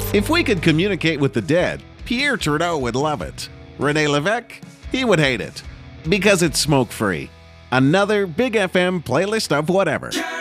If we could communicate with the dead, Pierre Trudeau would love it. René Lévesque, he would hate it. Because it's smoke-free. Another Big FM playlist of whatever.